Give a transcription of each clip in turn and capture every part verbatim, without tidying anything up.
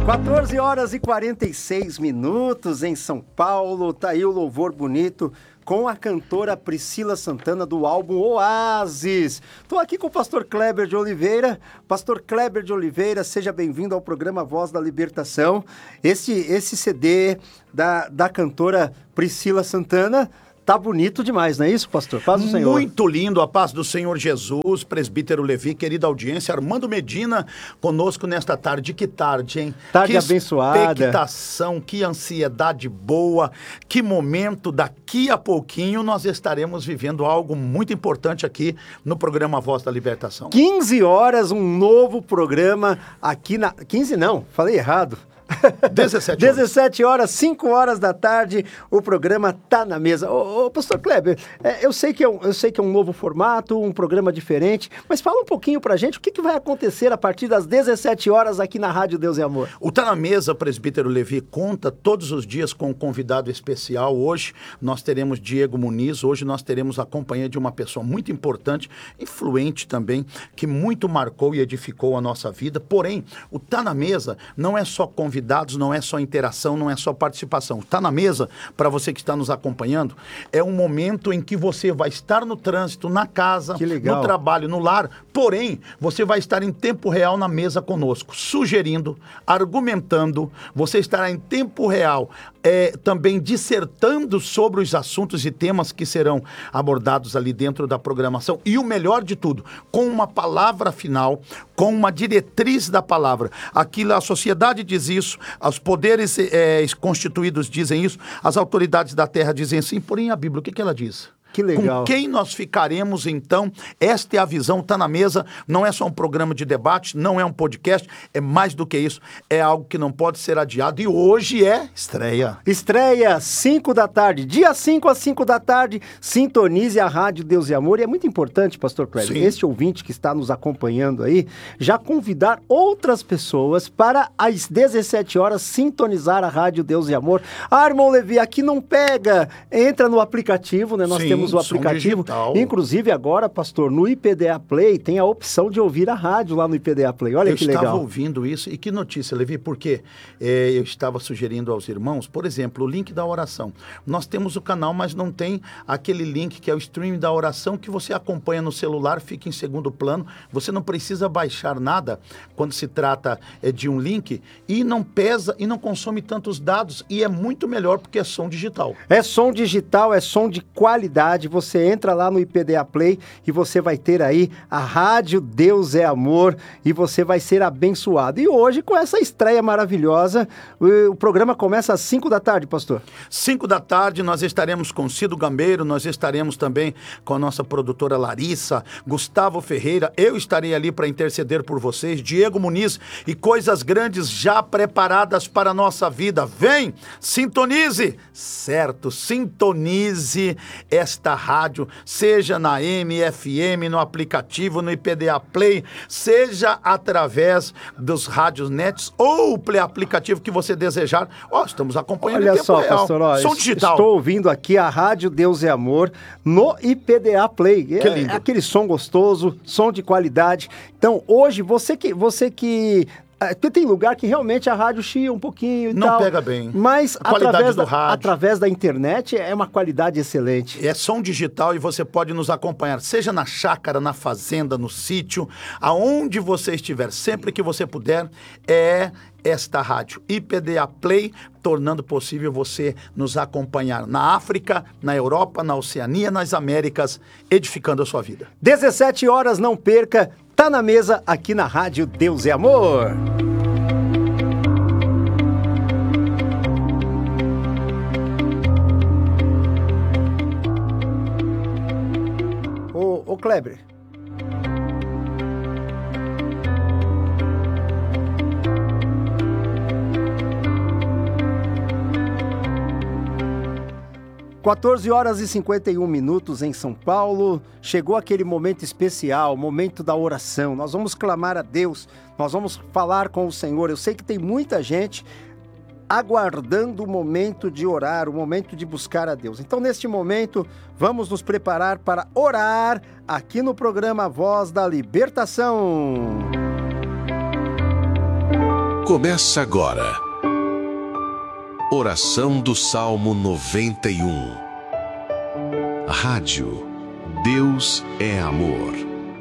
quatorze horas e quarenta e seis minutos em São Paulo, tá aí o louvor bonito com a cantora Priscila Santana do álbum Oásis. Estou aqui com o pastor Kleber de Oliveira. Pastor Kleber de Oliveira, seja bem-vindo ao programa Voz da Libertação. Esse, esse C D da, da cantora Priscila Santana tá bonito demais, não é isso, pastor? Paz do Senhor. Muito lindo, a paz do Senhor Jesus, presbítero Levi, querida audiência, Armando Medina, conosco nesta tarde. Que tarde, hein? Tarde que abençoada. Que expectação, que ansiedade boa, que momento. Daqui a pouquinho nós estaremos vivendo algo muito importante aqui no programa Voz da Libertação. quinze horas, um novo programa aqui na... quinze não, falei errado. dezessete horas. dezessete horas, cinco horas da tarde, o programa tá na mesa. Ô, ô pastor Kleber, é, eu, sei que é um, eu sei que é um novo formato, um programa diferente, mas fala um pouquinho pra gente o que, que vai acontecer a partir das dezessete horas aqui na Rádio Deus e Amor. O Tá na Mesa, presbítero Levi, conta todos os dias com um convidado especial. Hoje nós teremos Diego Muniz, hoje nós teremos a companhia de uma pessoa muito importante, influente também, que muito marcou e edificou a nossa vida. Porém, o Tá na Mesa não é só convidado, convidados, não é só interação, não é só participação. Tá na mesa, para você que está nos acompanhando, é um momento em que você vai estar no trânsito, na casa, no trabalho, no lar, porém, você vai estar em tempo real na mesa conosco, sugerindo, argumentando, você estará em tempo real é, também dissertando sobre os assuntos e temas que serão abordados ali dentro da programação e o melhor de tudo, com uma palavra final, com uma diretriz da palavra. Aquilo, a sociedade diz isso, os poderes é, constituídos dizem isso, as autoridades da terra dizem assim, porém a Bíblia, o que, que ela diz? Que legal. Com quem nós ficaremos, então? Esta é a visão, Tá na Mesa. Não é só um programa de debate, não é um podcast, é mais do que isso. É algo que não pode ser adiado e hoje é estreia. Estreia, cinco da tarde. Dia cinco às cinco da tarde, sintonize a Rádio Deus e Amor. E é muito importante, pastor Kleber, este ouvinte que está nos acompanhando aí, já convidar outras pessoas para às dezessete horas sintonizar a Rádio Deus e Amor. Ah, irmão Levi, aqui não pega. Entra no aplicativo, né? Nós Sim. temos o aplicativo, digital. Inclusive agora, pastor, no I P D A Play tem a opção de ouvir a rádio lá no I P D A Play. Olha eu que legal. Eu estava ouvindo isso, e que notícia, Levi, porque é, eu estava sugerindo aos irmãos, por exemplo, o link da oração. Nós temos o canal, mas não tem aquele link que é o stream da oração que você acompanha no celular, fica em segundo plano, você não precisa baixar nada quando se trata é, de um link e não pesa e não consome tantos dados e é muito melhor porque é som digital. É som digital, é som de qualidade. Você entra lá no I P D A Play e você vai ter aí a Rádio Deus é Amor e você vai ser abençoado. E hoje, com essa estreia maravilhosa, o, o programa começa às cinco da tarde, pastor. cinco da tarde nós estaremos com Cido Gambeiro, nós estaremos também com a nossa produtora Larissa, Gustavo Ferreira, eu estarei ali para interceder por vocês, Diego Muniz e coisas grandes já preparadas para a nossa vida. Vem, sintonize, certo, sintonize esta rádio, seja na M F M, no aplicativo, no I P D A Play, seja através dos rádios nets ou o aplicativo que você desejar. Ó, oh, estamos acompanhando Olha em tempo só, real. pastor, ó, som digital. Estou ouvindo aqui a Rádio Deus é Amor no I P D A Play. Que lindo. É, é aquele som gostoso, som de qualidade. Então, hoje, você que... Você que Porque tem lugar que realmente a rádio chia um pouquinho e não tal. Não pega bem. Mas a qualidade através, do da, rádio. através da internet é uma qualidade excelente. É som digital e você pode nos acompanhar, seja na chácara, na fazenda, no sítio, aonde você estiver, sempre que você puder, é esta rádio, I P D A Play, tornando possível você nos acompanhar na África, na Europa, na Oceania, nas Américas, edificando a sua vida. dezessete horas, não perca, tá na mesa aqui na Rádio Deus é Amor. Ô, ô Kleber. quatorze horas e cinquenta e um minutos em São Paulo, chegou aquele momento especial, momento da oração. Nós vamos clamar a Deus, nós vamos falar com o Senhor. Eu sei que tem muita gente aguardando o momento de orar, o momento de buscar a Deus. Então, neste momento, vamos nos preparar para orar aqui no programa Voz da Libertação. Começa agora. Oração do Salmo noventa e um. Rádio Deus é Amor.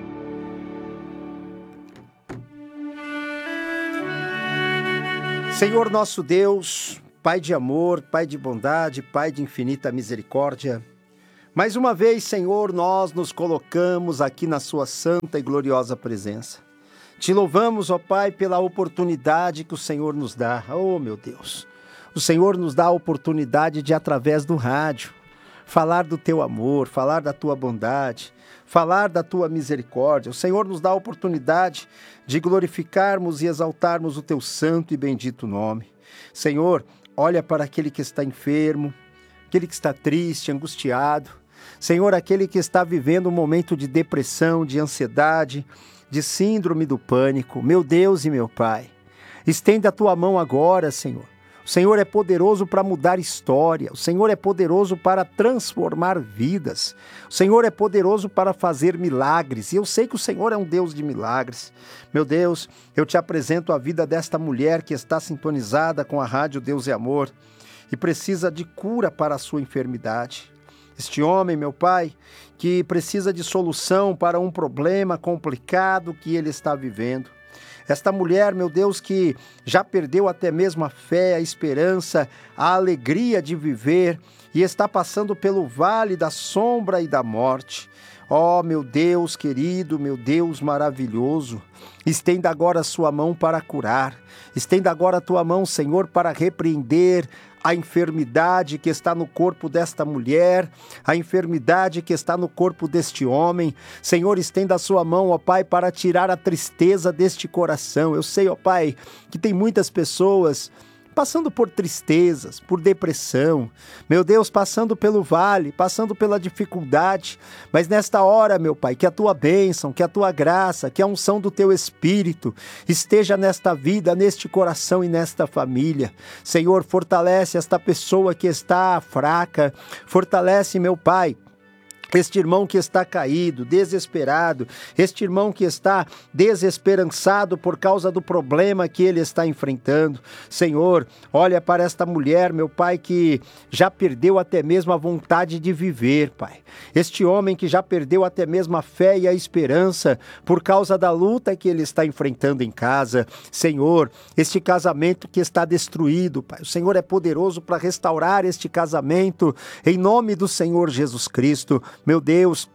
Senhor nosso Deus, Pai de amor, Pai de bondade, Pai de infinita misericórdia, mais uma vez, Senhor, nós nos colocamos aqui na sua santa e gloriosa presença. Te louvamos, ó Pai, pela oportunidade que o Senhor nos dá. Oh, meu Deus! O Senhor nos dá a oportunidade de, através do rádio, falar do teu amor, falar da tua bondade, falar da tua misericórdia. O Senhor nos dá a oportunidade de glorificarmos e exaltarmos o teu santo e bendito nome. Senhor, olha para aquele que está enfermo, aquele que está triste, angustiado. Senhor, aquele que está vivendo um momento de depressão, de ansiedade, de síndrome do pânico. Meu Deus e meu Pai, estenda a tua mão agora, Senhor. O Senhor é poderoso para mudar história. O Senhor é poderoso para transformar vidas. O Senhor é poderoso para fazer milagres. E eu sei que o Senhor é um Deus de milagres. Meu Deus, eu te apresento a vida desta mulher que está sintonizada com a Rádio Deus é Amor e precisa de cura para a sua enfermidade. Este homem, meu Pai, que precisa de solução para um problema complicado que ele está vivendo. Esta mulher, meu Deus, que já perdeu até mesmo a fé, a esperança, a alegria de viver e está passando pelo vale da sombra e da morte. Ó, oh, meu Deus querido, meu Deus maravilhoso, estenda agora a sua mão para curar. Estenda agora a tua mão, Senhor, para repreender a enfermidade que está no corpo desta mulher, a enfermidade que está no corpo deste homem. Senhor, estenda a sua mão, ó Pai, para tirar a tristeza deste coração. Eu sei, ó Pai, que tem muitas pessoas passando por tristezas, por depressão, meu Deus, passando pelo vale, passando pela dificuldade, mas nesta hora, meu Pai, que a tua bênção, que a tua graça, que a unção do teu Espírito esteja nesta vida, neste coração e nesta família. Senhor, fortalece esta pessoa que está fraca, fortalece, meu Pai, este irmão que está caído, desesperado, este irmão que está desesperançado por causa do problema que ele está enfrentando. Senhor, olha para esta mulher, meu Pai, que já perdeu até mesmo a vontade de viver, Pai. Este homem que já perdeu até mesmo a fé e a esperança por causa da luta que ele está enfrentando em casa. Senhor, este casamento que está destruído, Pai. O Senhor é poderoso para restaurar este casamento em nome do Senhor Jesus Cristo. Meu Deus,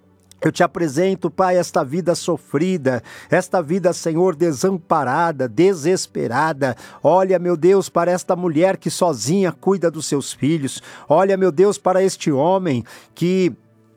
eu te apresento, Pai, esta vida sofrida, esta vida, Senhor, desamparada, desesperada. Olha, meu Deus, para esta mulher que sozinha cuida dos seus filhos. Olha, meu Deus, para este homem que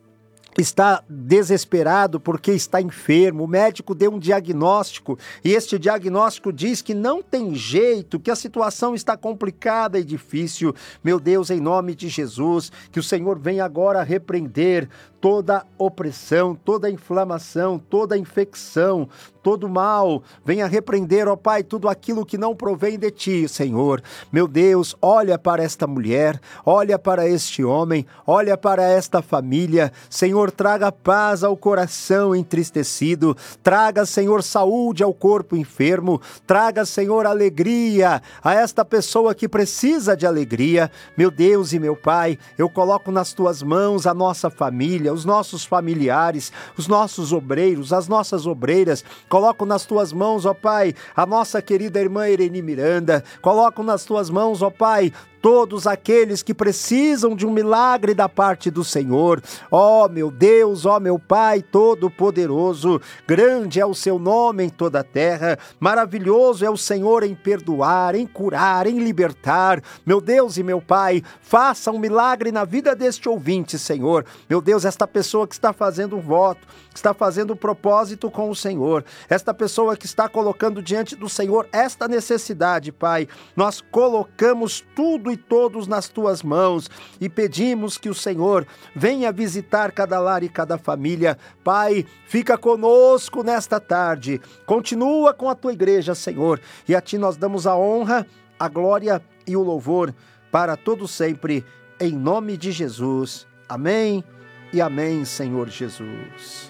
está desesperado porque está enfermo. O médico deu um diagnóstico e este diagnóstico diz que não tem jeito, que a situação está complicada e difícil. Meu Deus, em nome de Jesus, que o Senhor venha agora repreender toda opressão, toda inflamação, toda infecção, todo mal. Venha repreender, ó Pai, tudo aquilo que não provém de Ti, Senhor. Meu Deus, olha para esta mulher, olha para este homem, olha para esta família. Senhor, traga paz ao coração entristecido, traga, Senhor, saúde ao corpo enfermo, traga, Senhor, alegria a esta pessoa que precisa de alegria. Meu Deus e meu Pai, eu coloco nas Tuas mãos a nossa família, os nossos familiares, os nossos obreiros, as nossas obreiras. Coloco nas Tuas mãos, ó Pai, a nossa querida irmã Irene Miranda. Coloco nas Tuas mãos, ó Pai, todos aqueles que precisam de um milagre da parte do Senhor. Ó meu Deus, ó meu Pai Todo-Poderoso, grande é o Seu nome em toda a terra, maravilhoso é o Senhor em perdoar, em curar, em libertar. Meu Deus e meu Pai, faça um milagre na vida deste ouvinte, Senhor. Meu Deus, esta pessoa que está fazendo um voto, que está fazendo um propósito com o Senhor, esta pessoa que está colocando diante do Senhor esta necessidade, Pai, nós colocamos tudo e todos nas Tuas mãos e pedimos que o Senhor venha visitar cada lar e cada família. Pai, fica conosco nesta tarde, continua com a Tua igreja, Senhor, e a Ti nós damos a honra, a glória e o louvor para todo sempre, em nome de Jesus. Amém e amém, Senhor Jesus.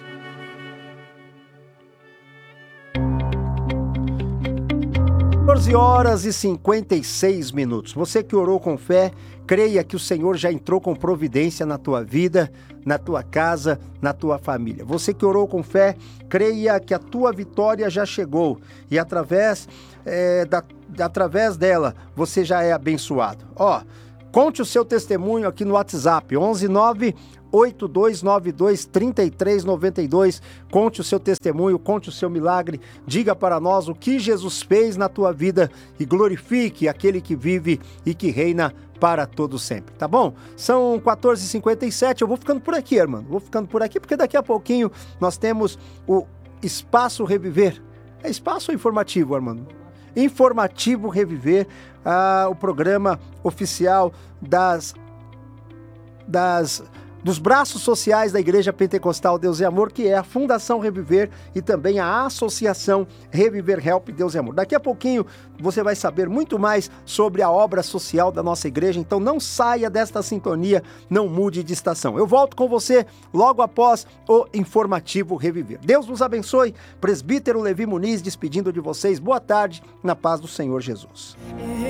quatorze horas e cinquenta e seis minutos. Você que orou com fé, creia que o Senhor já entrou com providência na tua vida, na tua casa, na tua família. Você que orou com fé, creia que a tua vitória já chegou e através, é, da, através dela você já é abençoado. Ó, conte o seu testemunho aqui no WhatsApp, onze nove oito dois nove dois três três nove dois. Conte o seu testemunho, conte o seu milagre, diga para nós o que Jesus fez na tua vida e glorifique aquele que vive e que reina para todo sempre, tá bom? São quatorze e cinquenta e sete, eu vou ficando por aqui, irmão, vou ficando por aqui porque daqui a pouquinho nós temos o Espaço Reviver. É espaço informativo, Armando? Informativo Reviver, ah, o programa oficial das... das dos braços sociais da Igreja Pentecostal Deus e Amor, que é a Fundação Reviver e também a Associação Reviver Help Deus e Amor. Daqui a pouquinho você vai saber muito mais sobre a obra social da nossa igreja, então não saia desta sintonia, não mude de estação. Eu volto com você logo após o Informativo Reviver. Deus nos abençoe. Presbítero Levi Muniz despedindo de vocês. Boa tarde, na paz do Senhor Jesus.